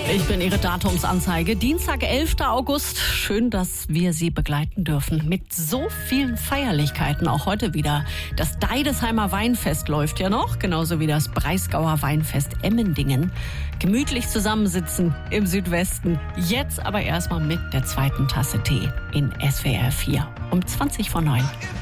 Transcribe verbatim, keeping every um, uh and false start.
Ich bin Ihre Datumsanzeige. Dienstag, elfter August. Schön, dass wir Sie begleiten dürfen. Mit so vielen Feierlichkeiten. Auch heute wieder. Das Deidesheimer Weinfest läuft ja noch. Genauso wie das Breisgauer Weinfest Emmendingen. Gemütlich zusammensitzen im Südwesten. Jetzt aber erstmal mit der zweiten Tasse Tee in S W R vier. Um zwanzig vor neun.